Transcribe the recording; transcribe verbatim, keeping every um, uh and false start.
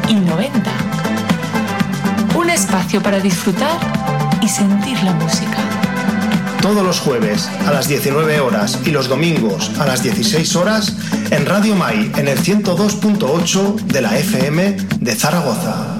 y noventa. Un espacio para disfrutar y sentir la música. Todos los jueves a las diecinueve horas y los domingos a las dieciséis horas en Radio Mai en el ciento dos punto ocho de la F M de Zaragoza.